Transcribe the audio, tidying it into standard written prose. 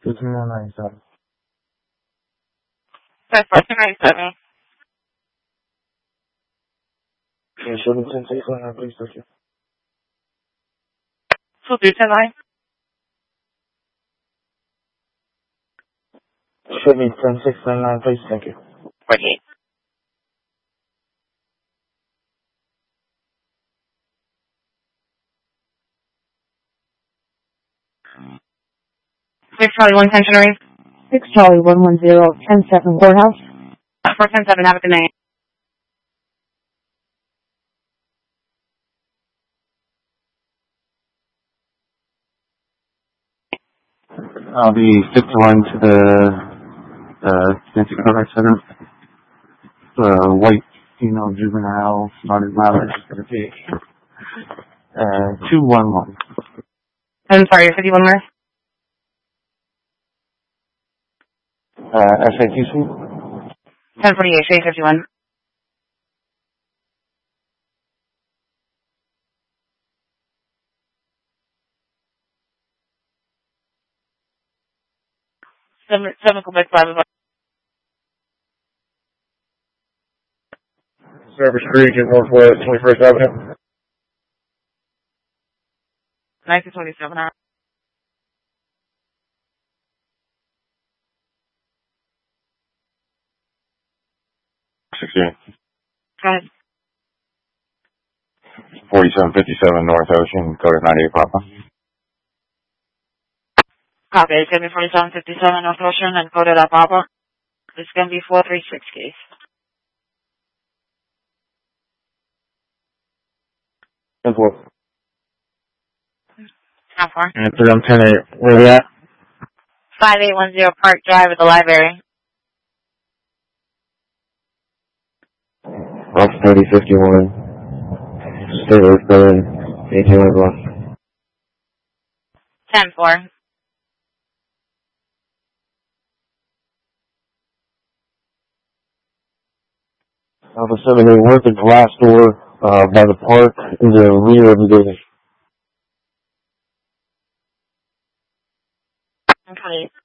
297. That's 297. Yeah, show me 1069, please, thank you. So do 109. Show me 10699, please, thank you. 48. Six Charlie 1 Centenary. 6 Charlie 110, 10-7 Courthouse. 410-7, have a good night. I'll be 51 to the Nancy Contact Center. White female juvenile, not in mileage. 211. I'm sorry, 51 more. SATC? 1048, Shade 51. Seven Quebec 5. Service Region, Northwest 21st Avenue. 1927 hour. From 4757 North Ocean, code 98 Papa. Copy, it's going to be 4757 North Ocean and coded at Papa. It's going to be 436 case. That's what. How far? And put on 10-8. Where are we at? 5810 Park Drive at the library. Off 3051. State Road, Berlin, 1800 block. 10-4. Alpha 7, they work at the last door by the park in the rear of the building. 28.